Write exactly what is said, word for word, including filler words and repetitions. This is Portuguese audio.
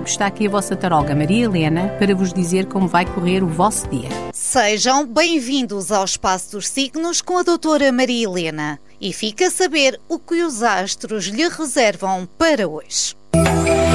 está aqui a vossa taróloga Maria Helena para vos dizer como vai correr o vosso dia. Sejam bem-vindos ao Espaço dos Signos com a doutora Maria Helena e fica a saber o que os astros lhe reservam para hoje.